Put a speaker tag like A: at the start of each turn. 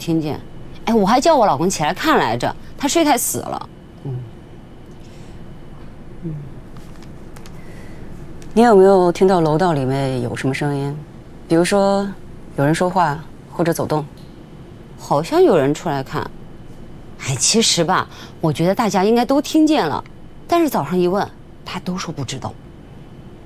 A: 听见。哎，我还叫我老公起来看来着，他睡太死了。
B: 你有没有听到楼道里面有什么声音？比如说有人说话或者走动？
A: 好像有人出来看。哎，其实吧，我觉得大家应该都听见了，但是早上一问，他都说不知道。